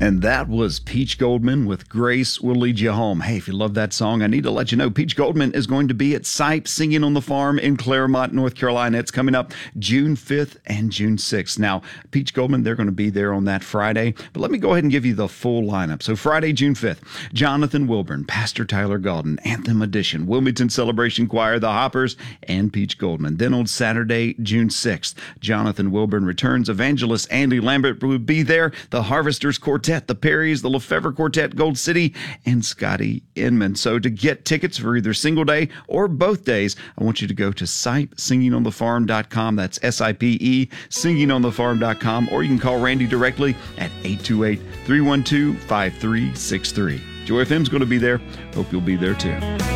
And that was Peach Goldman with Grace Will Lead You Home. Hey, if you love that song, I need to let you know Peach Goldman is going to be at Sipe Singing on the Farm in Claremont, North Carolina. It's coming up June 5th and June 6th. Now, Peach Goldman, they're going to be there on that Friday. But let me go ahead and give you the full lineup. So Friday, June 5th, Jonathan Wilburn, Pastor Tyler Galden, Anthem Edition, Wilmington Celebration Choir, The Hoppers, and Peach Goldman. Then on Saturday, June 6th, Jonathan Wilburn returns. Evangelist Andy Lambert will be there. The Harvesters Quartet, the Perrys, the Lefevre Quartet, Gold City, and Scotty Inman. So to get tickets for either single day or both days, I want you to go to SipeSingingOnTheFarm.com. That's SIPE, SingingOnTheFarm.com, or you can call Randy directly at 828-312-5363. Joy FM's going to be there. Hope you'll be there too.